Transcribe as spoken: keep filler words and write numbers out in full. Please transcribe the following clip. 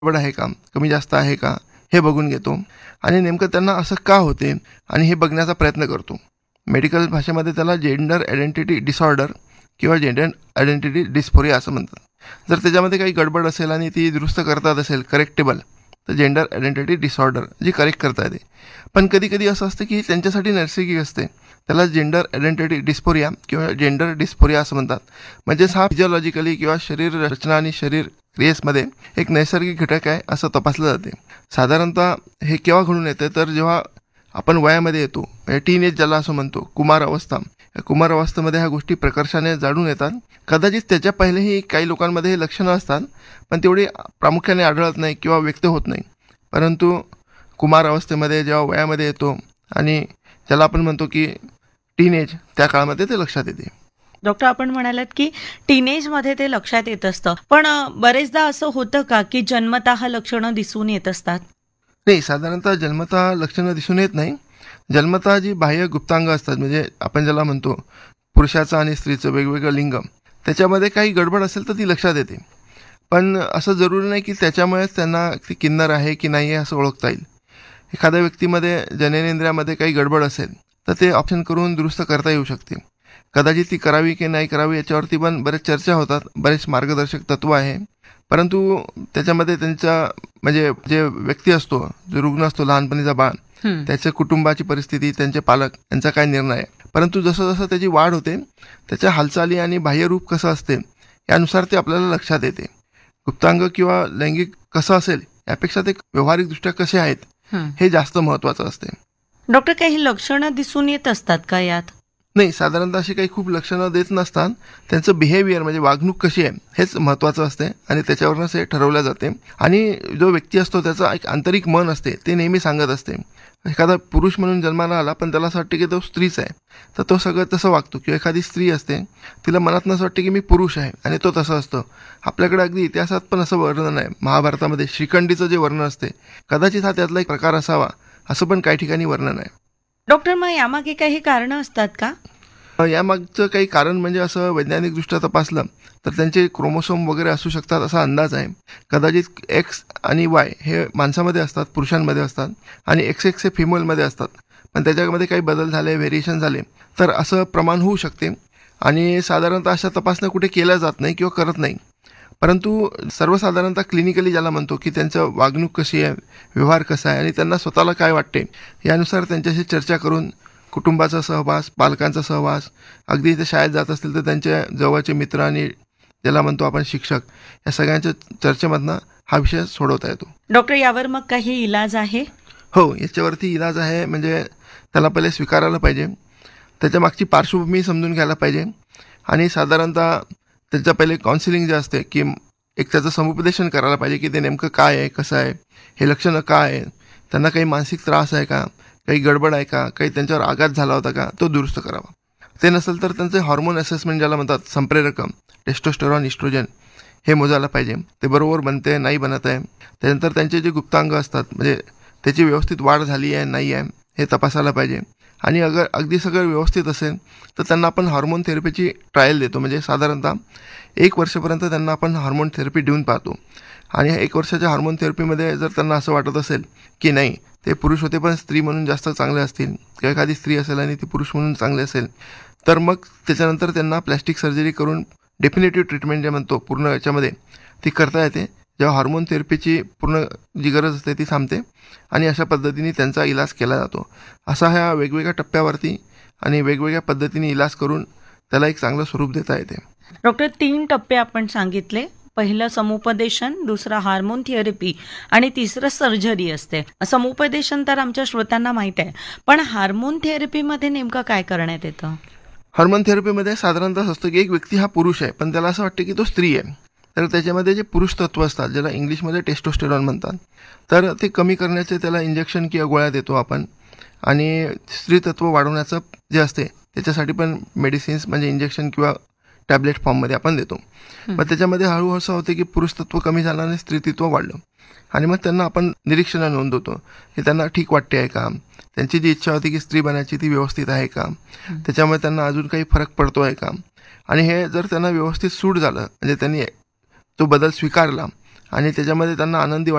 गडबड आहे का, कमी जास्त आहे का, हे बघून घेतो आणि नेमकं त्यांना असं का होते आणि हे बघण्याचा प्रयत्न करतो. मेडिकल भाषेमध्ये त्याला जेंडर आयडेंटिटी डिसऑर्डर किंवा जेंडर आयडेंटिटी डिस्फोरिया असं म्हणतात. जर त्याच्यामध्ये काही गडबड असेल आणि ती दुरुस्त करतात असेल, करेक्टेबल, तर जेंडर आयडेंटिटी डिसऑर्डर जी करेक्ट करता येते. पण कधी कधी असं असतं की त्यांच्यासाठी नैसर्गिक असते, त्याला जेंडर आयडेंटिटी डिस्फोरिया किंवा जेंडर डिस्फोरिया असं म्हणतात. म्हणजेच हा फिजिओलॉजिकली किंवा शरीर रचना आणि शरीर क्रियेसमध्ये एक नैसर्गिक घटक आहे असं तपासलं जाते. साधारणतः हे केव्हा घडून येते तर जेव्हा आपण वयामध्ये येतो, म्हणजे टीन एज ज्याला असं म्हणतो, कुमार अवस्था. या कुमार अवस्थेमध्ये ह्या गोष्टी प्रकर्षाने जाणून येतात. कदाचित त्याच्या पहिलेही काही लोकांमध्ये हे लक्षणं असतात, पण तेवढी प्रामुख्याने आढळत नाही किंवा व्यक्त होत नाही. परंतु कुमार अवस्थेमध्ये जेव्हा वयामध्ये येतो आणि ज्याला आपण म्हणतो की टीनेज, त्या काळामध्ये ते लक्षात येते. डॉक्टर, आपण म्हणालात की टीनेजमध्ये ते लक्षात येत असतं, पण बरेचदा असं होतं का की जन्मतः लक्षणं दिसून येत असतात? नाही, साधारणतः जन्मतः लक्षणं दिसून येत नाही. जन्मतः जी बाह्य गुप्तांग असतात, म्हणजे आपण ज्याला म्हणतो पुरुषाचं आणि स्त्रीचं वेगवेगळं लिंग, त्याच्यामध्ये काही गडबड असेल तर ती लक्षात येते. पण असं जरुरी नाही की त्याच्यामुळेच त्यांना ती किन्नर आहे की नाही आहे असं ओळखता येईल. एखाद्या व्यक्तीमध्ये जननेंद्रियामध्ये काही गडबड असेल तर ते ऑप्शन करून दुरुस्त करता येऊ शकते. कदाचित ती करावी की नाही करावी याच्यावरती पण बरेच चर्चा होतात, बरेच मार्गदर्शक तत्व आहे. परंतु त्याच्यामध्ये त्यांचा म्हणजे जे व्यक्ती असतो, जो रुग्ण असतो, लहानपणीचा बाळ, त्याच्या कुटुंबाची परिस्थिती, त्यांचे पालक यांचा काय निर्णय आहे. परंतु जसं जसं त्याची वाढ होते, त्याच्या हालचाली आणि बाह्यरूप कसं असते यानुसार ते आपल्याला लक्षात येते. गुप्तांग किंवा लैंगिक कसं असेल यापेक्षा ते व्यावहारिकदृष्ट्या कसे आहेत हे जास्त महत्वाचं असते. डॉक्टर, काही लक्षणं दिसून येत असतात का यात? नाही, साधारणतः अशी काही खूप लक्षणं देत नसतात. त्यांचं बिहेवियर म्हणजे वागणूक कशी आहे हेच महत्त्वाचं असते आणि त्याच्यावरूनच हे ठरवलं जाते. आणि जो व्यक्ती असतो त्याचं एक आंतरिक मन असते, ते नेहमी सांगत असते. एखादा पुरुष म्हणून जन्माला आला पण त्याला असं वाटतं की तो स्त्रीच आहे, तर तो सगळं तसं वागतो. किंवा एखादी स्त्री असते, तिला मनातनं असं वाटतं की मी पुरुष आहे आणि तो तसं असतो. आपल्याकडे अगदी इतिहासात पण असं वर्णन आहे. महाभारतामध्ये श्रीखंडीचं जे वर्णन असते, कदाचित हा त्यातला एक प्रकार असावा असं पण काही ठिकाणी वर्णन आहे. डॉक्टर, मग यामागे काही कारणं असतात का? यामागचं काही कारण म्हणजे असं वैज्ञानिकदृष्ट्या तपासलं तर त्यांचे क्रोमोसोम वगैरे असू शकतात असा अंदाज आहे. कदाचित एक्स आणि वाय हे माणसामध्ये असतात, पुरुषांमध्ये असतात, आणि एक्स एक्स हे फिमेलमध्ये असतात. पण त्याच्यामध्ये काही बदल झाले, व्हेरिएशन झाले तर असं प्रमाण होऊ शकते. आणि साधारणतः अशा तपासण्या कुठे केल्या जात नाही किंवा करत नाही. परंतु सर्वसाधारणतः क्लिनिकली ज्याला म्हणतो की त्यांचं वागणूक कशी आहे, व्यवहार कसा आहे आणि त्यांना स्वतःला काय वाटते यानुसार त्यांच्याशी चर्चा करून कुटुंबाचा सहवास, पालकांचा सहवास, अगदी ते शाळेत जात असतील तर त्यांच्या जवळचे मित्र आणि ज्याला म्हणतो आपण शिक्षक, या सगळ्यांच्या चर्चेमधनं हा विषय सोडवता येतो. डॉक्टर, यावर मग काही इलाज आहे? हो, याच्यावरती इलाज आहे. म्हणजे त्याला पहिले स्वीकारायला पाहिजे, त्याच्या मागची पार्श्वभूमी समजून घ्यायला पाहिजे आणि साधारणतः त्याच्या पहिले काउन्सिलिंग जे असते की एक त्याचं समुपदेशन करायला पाहिजे की ते नेमकं काय आहे, कसं आहे, हे लक्षणं काय आहे, त्यांना काही मानसिक त्रास आहे का, काही गडबड आहे का, काही त्यांच्यावर आघात झाला होता का, तो दुरुस्त करावा. ते नसेल तर त्यांचे हॉर्मोन असेसमेंट ज्याला म्हणतात, संप्रेरकम, टेस्टोस्टेरॉन, इस्ट्रोजन, हे मोजायला पाहिजे. ते बरोबर बनते नाही बनत आहे. त्यानंतर त्यांचे जे गुप्तांग असतात म्हणजे त्याची व्यवस्थित वाढ झाली आहे नाही आहे हे तपासायला पाहिजे. आणि अगर अगदी सगळं व्यवस्थित असेल तर त्यांना आपण हॉर्मोन थेरपीची ट्रायल देतो. म्हणजे साधारणतः एक वर्षापर्यंत त्यांना आपण हॉर्मोन थेरपी देऊन पाहतो. आणि एक वर्षाच्या हॉर्मोन थेरपीमध्ये जर त्यांना असं वाटत असेल की नाही ते पुरुष होते पण स्त्री म्हणून जास्त चांगले असतील, किंवा एखादी स्त्री असेल आणि ती पुरुष म्हणून चांगले असेल, तर मग त्याच्यानंतर त्यांना प्लॅस्टिक सर्जरी करून डेफिनेटिव्ह ट्रीटमेंट जे म्हणतो पूर्ण याच्यामध्ये ती करता येते. जेव्हा हॉर्मोन थेरपीची पूर्ण जी गरज असते ती थांबते आणि अशा पद्धतीने त्यांचा इलाज केला जातो. असा ह्या वेगवेगळ्या टप्प्यावरती आणि वेगवेगळ्या पद्धतीने इलाज करून त्याला एक चांगलं स्वरूप देता येते. डॉक्टर, तीन टप्पे आपण सांगितले. पहिलं समुपदेशन, दुसरं हार्मोन थेरपी आणि तिसरं सर्जरी असते. समुपदेशन तर आमच्या श्रोत्यांना माहीत आहे, पण हार्मोन थेरपीमध्ये नेमकं काय करण्यात येतं? हार्मोन थेरपीमध्ये साधारणतः असतं की एक व्यक्ती हा पुरुष आहे पण त्याला असं वाटतं की तो स्त्री आहे. तर त्याच्यामध्ये जे पुरुष तत्व असतात ज्याला इंग्लिशमध्ये टेस्टोस्टेरॉन म्हणतात, तर ते कमी करण्याचे त्याला इंजेक्शन किंवा गोळ्या देतो आपण. आणि स्त्री तत्व वाढवण्याचं जे असते त्याच्यासाठी पण मेडिसिन्स म्हणजे इंजेक्शन किंवा टॅबलेट फॉर्ममध्ये आपण देतो. मग त्याच्यामध्ये हळूहळू असं होते की पुरुष तत्व कमी झालं आणि स्त्री तत्व वाढलं. आणि मग त्यांना आपण निरीक्षणा नोंदवतो की त्यांना ठीक वाटते आहे का, त्यांची जी इच्छा होती की स्त्री बनायची ती व्यवस्थित आहे का, त्याच्यामुळे त्यांना अजून काही फरक पडतो आहे का. आणि हे जर त्यांना व्यवस्थित सूट झालं म्हणजे त्यांनी तो बदल स्वीकारला आणि त्याच्यामध्ये त्यांना आनंदी